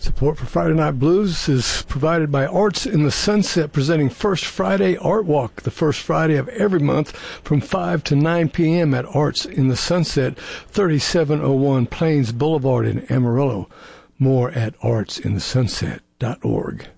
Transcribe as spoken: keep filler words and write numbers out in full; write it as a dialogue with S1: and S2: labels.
S1: Support for Friday Night Blues is provided by Arts in the Sunset, presenting First Friday Art Walk, the first Friday of every month from five to nine p.m. at Arts in the Sunset, thirty-seven oh one Plains Boulevard in Amarillo. More at arts in the sunset dot org.